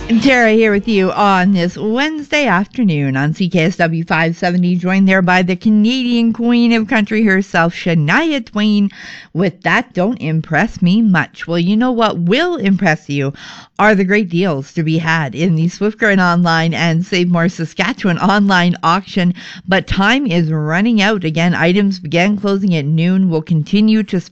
Tara here with you on this Wednesday afternoon on CKSW 570, joined there by the Canadian Queen of Country herself, Shania Twain, with That Don't Impress Me Much. Well, you know what will impress you are the great deals to be had in the Swift Current Online and Save More Saskatchewan online auction, but time is running out. Again, items began closing at noon, will continue to